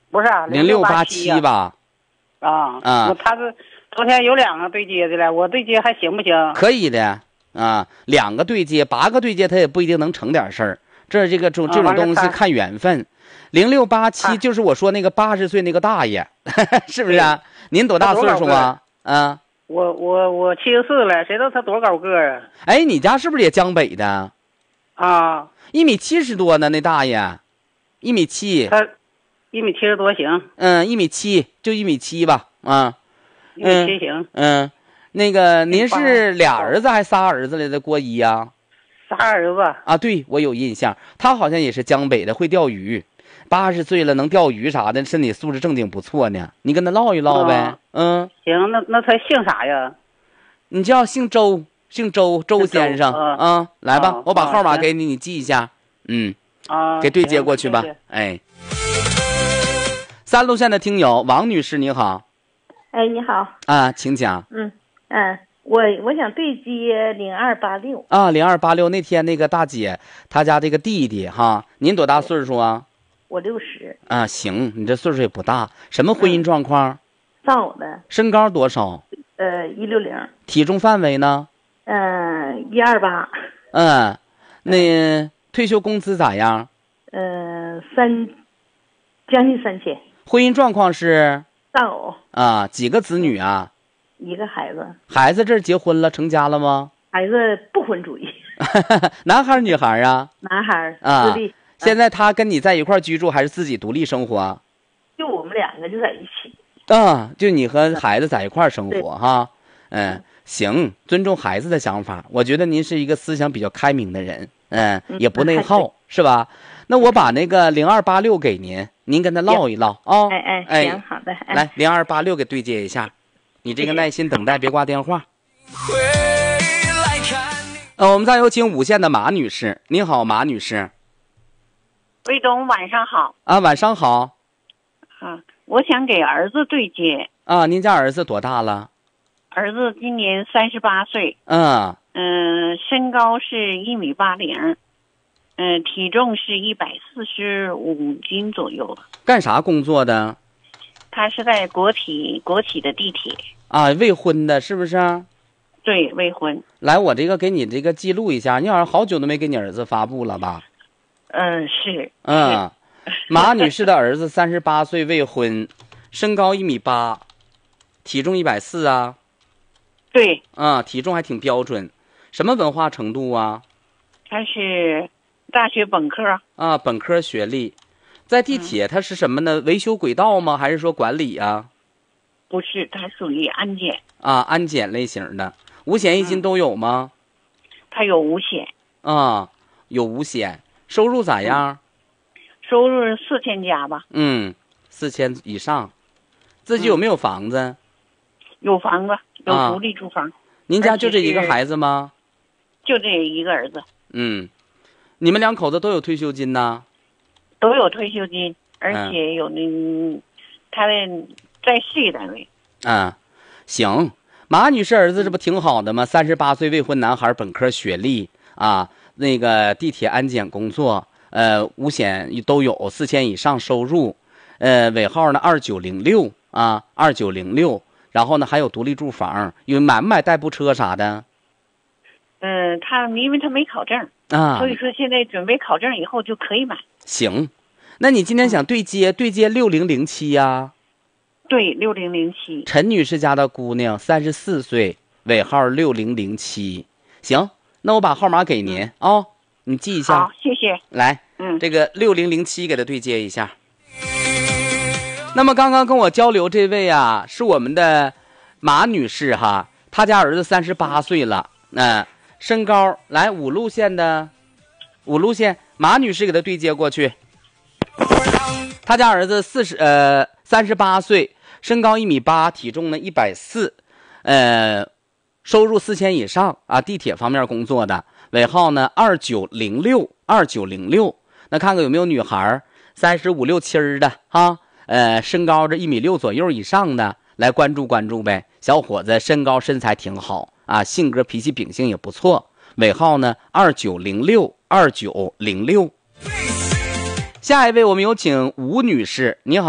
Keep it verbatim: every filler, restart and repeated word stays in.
不是零六八七吧？ 啊啊， 他是昨天有两个对接的了，我对接还行不行？ 可以的啊，两个对接，八个对接，他也不一定能成点事儿。这这个种这种东西看缘分。零六八七就是我说那个八十岁那个大爷，是不是啊？您多大岁数啊？啊， 我我我七十四了，谁知道他多高个啊？ 哎，你家是不是也江北的？ 啊， 一米七十多呢，那大爷，一米七。 他一米七十多行。 嗯，一米七就一米七吧，啊， 一米七行。 嗯，那个您是俩儿子还仨儿子来的郭姨呀？ 仨儿子啊，对，我有印象，他好像也是江北的，会钓鱼。八十岁了能钓鱼啥的，身体素质正经不错呢。你跟他唠一唠呗。啊、嗯， 行，那那他姓啥呀？ 你叫姓周，姓周，周先生啊、嗯。来吧、啊，我把号码给你，你记一下。嗯， 啊， 给对接过去吧。哎，三路线的听友王女士，你好。 哎，你好。 啊，请讲。 嗯嗯，我我想对接零二八六。 啊，零二八六那天那个大姐，她家这个弟弟哈，您多大岁数啊？ 我六十。 啊，行，你这岁数也不大。什么婚姻状况？ 丧偶的。 身高多少？ 呃，一六零。 体重范围呢？ 嗯，一二八。 嗯，那退休工资咋样？ 嗯，三，将近三千。 婚姻状况是？ 丧偶。 啊，几个子女啊？ 一个孩子。 孩子这儿结婚了，成家了吗？ 孩子不婚主义。 男孩女孩啊？ 男孩。 啊。现在他跟你在一块儿居住，还是自己独立生活？ 就我们两个就在一起。 啊，就你和孩子在一块儿生活哈。嗯，行，尊重孩子的想法。我觉得您是一个思想比较开明的人，嗯，也不内耗，是吧？那我把那个零二八六给您，您跟他唠一唠啊。 哎哎哎，行，好的。 来，零二八六给对接一下，你这个耐心等待，别挂电话。呃，我们再有请五线的马女士，您好，马女士。 魏总，晚上好。 啊，晚上好。 啊，我想给儿子对接。 啊，您家儿子多大了？ 儿子今年三十八岁。 嗯。 嗯、呃，身高是一米八零，嗯，体重是一百四十五斤左右。 干啥工作的？ 他是在国体国企的地铁。 啊，未婚的，是不是？ 对，未婚。 来，我这个给你这个记录一下，你好像好久都没给你儿子发布了吧？ 嗯，是。 嗯，马女士的儿子三十八岁，未婚，身高一米八，体重一百四啊。 对。 啊，体重还挺标准。什么文化程度啊？ 他是大学本科。 啊，本科学历，在地铁他是什么呢？嗯、维修轨道吗？还是说管理啊？ 不是，他属于安检。 啊，安检类型的，五险一金都有吗？ 嗯、他有五险。 啊，有五险。收入咋样？ 收入四千加吧。 嗯，四千以上。自己有没有房子？ 嗯、有房子，有独立住房。啊、 您家就这一个孩子吗？ 就这一个儿子。 嗯，你们两口子都有退休金呐？ 都有退休金，而且有那、嗯、他的在事业单位。 嗯，行。马女士儿子这不挺好的吗？三十八岁未婚男孩，本科学历啊。那个地铁安检工作，呃，五险都有，四千以上收入，呃，尾号呢二九零六啊，二九零六，然后呢还有独立住房，有买不买代步车啥的？ 嗯、呃，他因为他没考证啊， 所以说现在准备考证以后就可以买。 行，那你今天想对接、嗯、对接六零零七呀？ 对，六零零七。 陈女士家的姑娘，三十四岁，尾号六零零七，行。那我把号码给您啊、嗯哦，你记一下。 好，谢谢。 来， 嗯， 这个六零零七给他对接一下。那么刚刚跟我交流这位啊，是我们的马女士哈，她家儿子三十八岁了，嗯、呃，身高来五路线的，五路线马女士给他对接过去。她家儿子四十呃三十八岁，身高一米八，体重呢一百四，呃。收入四千以上啊，地铁方面工作的，尾号呢二九零六二九零六。那看看有没有女孩三十五六七的哈，呃，身高这一米六左右以上的，来关注关注呗。小伙子身高身材挺好啊，性格脾气秉性也不错，尾号呢二九零六二九零六。下一位我们有请吴女士，你好。